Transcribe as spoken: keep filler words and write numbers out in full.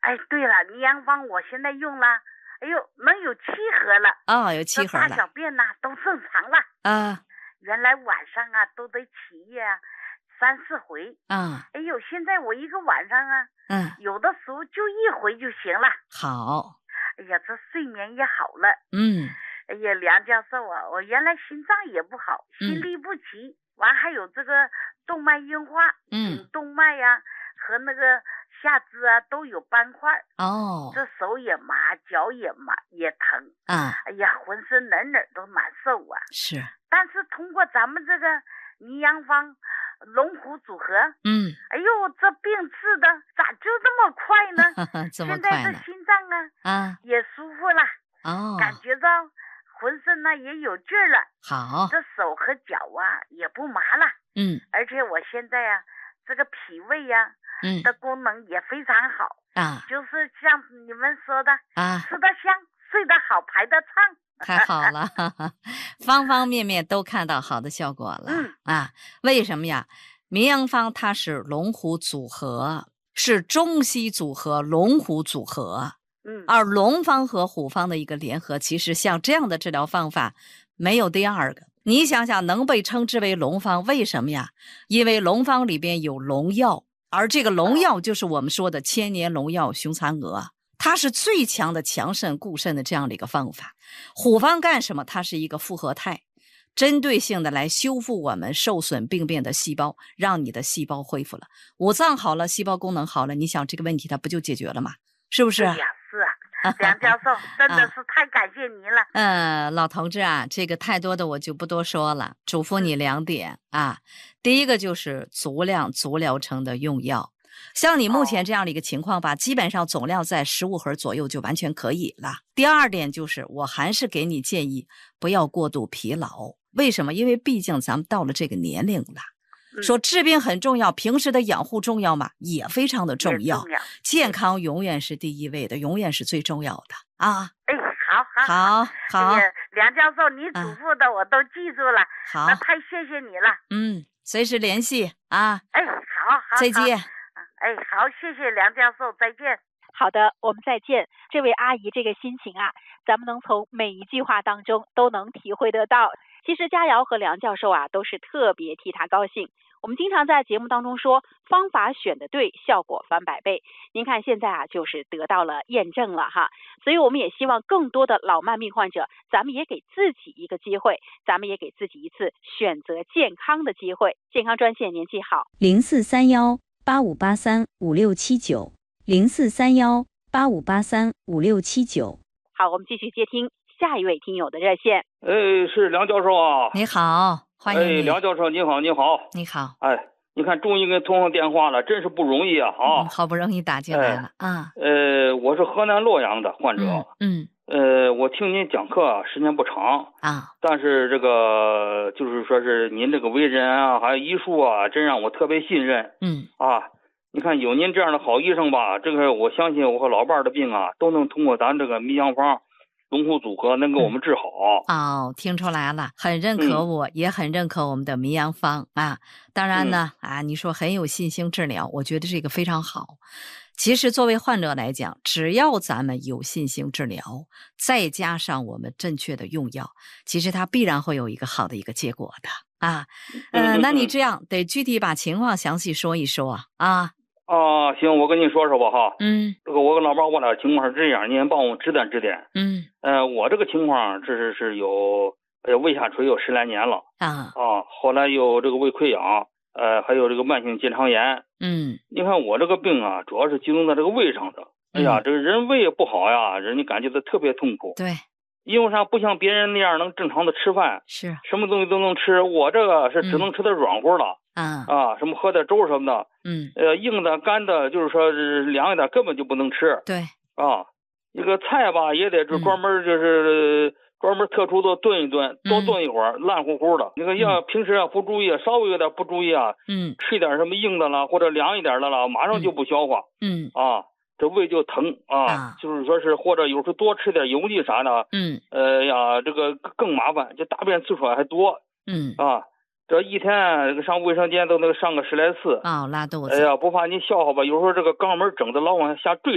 哎，对了，迷羊方我现在用了，哎呦，能有七盒了。 哦，有七盒了。 大小便呐都正常了。 啊。 原来晚上啊都得起夜啊，三四回。 啊。 哎呦，现在我一个晚上啊， 嗯， 有的时候就一回就行了。 好。 哎呀，这睡眠也好了。 嗯。 哎呀，梁教授啊，我原来心脏也不好，心律不齐，完、嗯、还有这个动脉硬化，颈动脉呀、啊、和那个下肢啊都有斑块。 哦。这手也麻，脚也麻，也疼。 啊。 哎呀，浑身哪哪都难受啊。 是。 但是通过咱们这个迷羊方龙虎组合， 嗯， 哎呦，这病治的咋就这么快呢？ 这么快呢？ 现在这心脏啊， 啊， 也舒服了。 哦， 感觉到浑身呢也有劲儿了。 好， 这手和脚啊也不麻了。 嗯， 而且我现在啊，这个脾胃呀、啊， 嗯的功能也非常好啊， 就是像你们说的啊， 吃得香，睡得好，排得畅。 太好了，方方面面都看到好的效果了。 嗯啊，为什么呀？迷羊方它是龙虎组合，是中西组合，龙虎组合。 嗯， 而龙方和虎方的一个联合，其实像这样的治疗方法没有第二个。你想想，能被称之为龙方，为什么呀？因为龙方里边有龙药，而这个龙药就是我们说的千年龙药熊蚕蛾。它是最强的强肾固肾的这样的一个方法。虎方干什么？它是一个复合肽，针对性的来修复我们受损病变的细胞，让你的细胞恢复了，五脏好了，细胞功能好了，你想这个问题它不就解决了吗？是不是？ 对呀，是啊，梁教授真的是太感谢您了。 嗯、呃，老同志啊，这个太多的我就不多说了，嘱咐你两点啊。第一个就是足量足疗程的用药。像你目前这样的一个情况吧，基本上总量在十五盒左右就完全可以了。第二点就是，我还是给你建议不要过度疲劳。为什么？因为毕竟咱们到了这个年龄了。嗯、说治病很重要，平时的养护重要吗？也非常的重要。 重要， 健康永远是第一位的，永远是最重要的啊！ 哎，好好好好， 哎、梁教授，你嘱咐的我都记住了。 好、 啊，那太谢谢你了。 嗯，随时联系啊。 哎，好好， 再见。 哎，好，谢谢梁教授，再见。 好的，我们再见。这位阿姨这个心情啊，咱们能从每一句话当中都能体会得到。其实佳瑶和梁教授啊，都是特别替她高兴。我们经常在节目当中说，方法选得对，效果翻百倍。您看现在啊，就是得到了验证了哈。所以我们也希望更多的老慢病患者，咱们也给自己一个机会，咱们也给自己一次选择健康的机会。健康专线您记好： 零四三幺八五八三五六七九，零四三幺八五八三五六七九。 好，我们继续接听下一位听友的热线。 哎，是梁教授啊。 你好，欢迎你。 哎，梁教授你好，你好。 你好。 哎，你看终于跟通上电话了，真是不容易啊！啊、 嗯，好不容易打进来了啊、 哎。呃，我是河南洛阳的患者。 嗯。 嗯呃，我听您讲课时间不长啊， 但是这个就是说是您这个为人啊，还有医术啊，真让我特别信任。 嗯。 啊，你看有您这样的好医生吧，这个我相信我和老伴儿的病啊，都能通过咱这个迷羊方龙虎组合能给我们治好。 嗯、哦，听出来了，很认可我、嗯、也很认可我们的迷羊方啊。当然呢、嗯、啊，你说很有信心治疗，我觉得这个非常好。其实作为患者来讲，只要咱们有信心治疗，再加上我们正确的用药，其实它必然会有一个好的一个结果的啊。呃，那你这样得具体把情况详细说一说啊。 啊，行，我跟你说说吧哈。 嗯， 这个我跟老伴我俩情况是这样，您帮我指点指点。 嗯， 呃，我这个情况这是是有呃胃下垂有十来年了啊啊，后来有这个胃溃疡，呃，还有这个慢性结肠炎。 嗯， 你看我这个病啊，主要是集中在这个胃上的。哎呀，嗯、这个人胃也不好呀，人家感觉到特别痛苦。 对， 因为啥不像别人那样能正常的吃饭， 是什么东西都能吃，我这个是只能吃点软乎的。 嗯、 啊，什么喝点粥什么的。 嗯， 呃，硬的干的，就是说是凉一点，根本就不能吃。 对， 啊，一个菜吧也得是专门就是、嗯、专门特殊的炖一炖，多炖一会儿，嗯、烂乎乎的。那个要平时要不注意，稍微有点不注意啊， 嗯， 吃一点什么硬的了或者凉一点的了，马上就不消化。 嗯， 啊，这胃就疼啊， 啊就是说是或者有时候多吃点油腻啥的。 嗯， 呃呀，这个更麻烦，就大便次数还多。 嗯， 啊。这一天上卫生间都能上个十来次啊、哦，拉肚子。 哎呀，不怕你笑话吧？有时候这个肛门整的老往下坠。